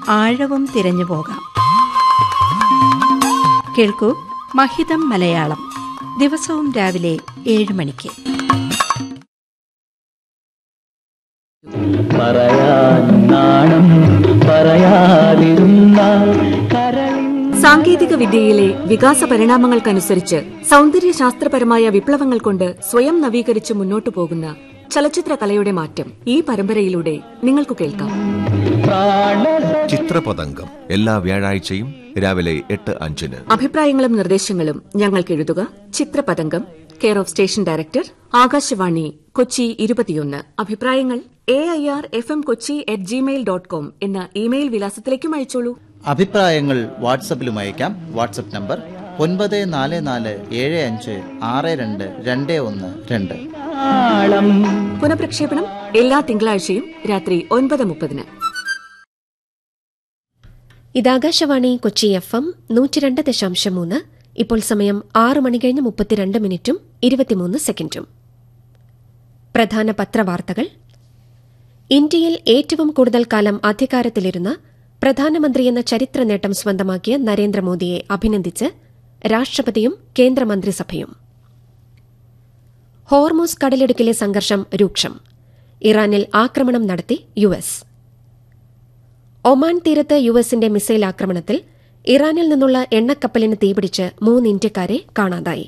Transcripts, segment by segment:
ആഴവും തിരഞ്ഞു പോകാം. കേൾക്കൂ മഹിതം മലയാളം, ദിവസവും രാവിലെ 7 മണിക്ക്. സാങ്കേതിക വിദ്യയിലെ വികാസ പരിണാമങ്ങൾക്കനുസരിച്ച് സൗന്ദര്യശാസ്ത്രപരമായ വിപ്ലവങ്ങൾ കൊണ്ട് സ്വയം നവീകരിച്ച് മുന്നോട്ടു പോകുന്ന ചലച്ചിത്ര കലയുടെ മാറ്റം ഈ പരമ്പരയിലൂടെ നിങ്ങൾക്ക് കേൾക്കാം. ചിത്രപതംഗം എല്ലാ വ്യാഴാഴ്ചയും രാവിലെ 8:05. അഭിപ്രായങ്ങളും നിർദ്ദേശങ്ങളും ഞങ്ങൾക്ക് എഴുതുക. ചിത്രപതംഗം, care of station director, Akashvani, Kochi 21. അഭിപ്രായങ്ങൾ AIRFMKochi@gmail.com എന്ന ഇമെയിൽ വിലാസത്തിലേക്കും അയച്ചോളൂ. അഭിപ്രായങ്ങൾ വാട്സപ്പിലും അയക്കാം. WhatsApp number 9444756221. പുനഃപ്രക്ഷേപണം എല്ലാ തിങ്കളാഴ്ചയും രാത്രി 9:30. ഇത് ആകാശവാണി കൊച്ചി FM 102.3. ഇപ്പോൾ സമയം 6:32 പ്രധാന പത്രവാർത്തകൾ. ഇന്ത്യയിൽ ഏറ്റവും കൂടുതൽ കാലം അധികാരത്തിലിരുന്ന പ്രധാനമന്ത്രിയെന്ന ചരിത്ര നേട്ടം സ്വന്തമാക്കിയ നരേന്ദ്രമോദിയെ അഭിനന്ദിച്ച് രാഷ്ട്രപതിയും കേന്ദ്രമന്ത്രിസഭയും. ഹോർമൂസ് കടലിടുക്കിലെ സംഘർഷം രൂക്ഷം. ഇറാനിൽ ആക്രമണം നടത്തി US. ഒമാൻ തീരത്ത് US-ന്റെ മിസൈൽ ആക്രമണത്തിൽ ഇറാനിൽ നിന്നുള്ള എണ്ണക്കപ്പലിന് തീപിടിച്ച് 3 ഇന്ത്യക്കാരെ കാണാതായി.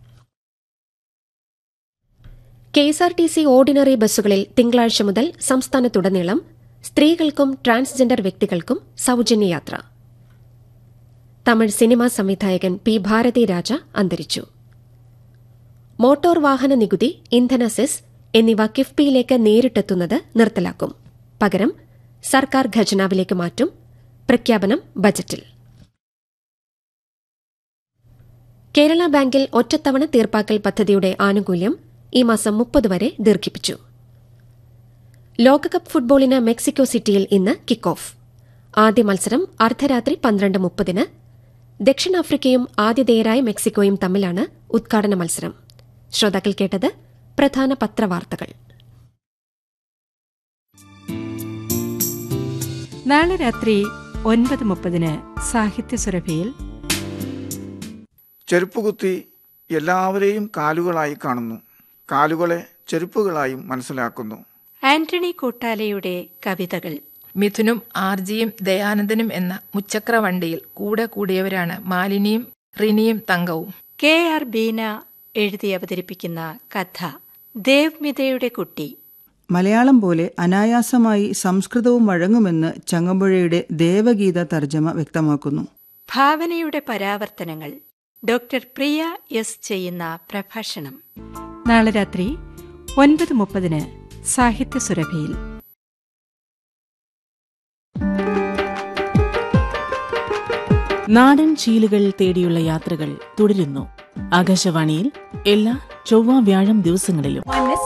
KSRTC ഓർഡിനറി ബസ്സുകളിൽ തിങ്കളാഴ്ച മുതൽ സംസ്ഥാനത്തുടനീളം സ്ത്രീകൾക്കും ട്രാൻസ്ജെൻഡർ വ്യക്തികൾക്കും സൌജന്യ യാത്ര. തമിഴ് സിനിമാ സംവിധായകൻ P. ഭാരതി രാജ അന്തരിച്ചു. മോട്ടോർ വാഹന നികുതി, ഇന്ധന സെസ് എന്നിവ കിഫ്ബിയിലേക്ക് നേരിട്ടെത്തുന്നത് നിർത്തലാക്കും. പകരം സർക്കാർ ഖജനാവിലേക്ക് മാറ്റും. പ്രഖ്യാപനം ബജറ്റിൽ. കേരള ബാങ്കിൽ ഒറ്റത്തവണ തീർപ്പാക്കൽ പദ്ധതിയുടെ ആനുകൂല്യം ഈ മാസം 30 വരെ ദീർഘിപ്പിച്ചു. ലോകകപ്പ് ഫുട്ബോളിന് മെക്സിക്കോ സിറ്റിയിൽ ഇന്ന് കിക്ക് ഓഫ്. ആദ്യ മത്സരം അർദ്ധരാത്രി 12:30. ദക്ഷിണാഫ്രിക്കയും ആതിഥേയരായ മെക്സിക്കോയും തമ്മിലാണ് ഉദ്ഘാടന മത്സരം. ശ്രോതാക്കൾ കേട്ടത് പ്രധാന പത്രവാർത്തകൾ. നാളെ രാത്രി 9:30 സാഹിത്യ സുരഭിയിൽ ചെരുപ്പുകുത്തി എല്ലാവരെയും കാലുകളായി കാണുന്നു, കാലുകളെ ചെരുപ്പുകളായും മനസ്സിലാക്കുന്നു. ആന്റണി കൂട്ടാലയുടെ കവിതകൾ. മിഥുനും ആർജിയും ദയാനന്ദനും എന്ന മുച്ചക്ര വണ്ടിയിൽ കൂടെ കൂടിയവരാണ് മാലിനിയും റിനിയും തങ്കവും. KR ബീന എഴുതി അവതരിപ്പിക്കുന്ന കഥ ദേവ്മിതയുടെ കുട്ടി. മലയാളം പോലെ അനായാസമായി സംസ്കൃതവും വഴങ്ങുമെന്ന് ചങ്ങമ്പുഴയുടെ ദേവഗീത തർജ്ജമ വ്യക്തമാക്കുന്നു. ഭാവനയുടെ പരാവർത്തനങ്ങൾ. ഡോക്ടർ പ്രിയ S. ചെയ്യുന്ന പ്രഭാഷണം. നാളെ രാത്രി 9:30 സാഹിത്യ സുരഭിയിൽ. നാടൻ ശീലുകൾ തേടിയുള്ള യാത്രകൾ തുടരുന്നു. ആകാശവാണിയിൽ എല്ലാ ചൊവ്വ വ്യാഴം ദിവസങ്ങളിലും.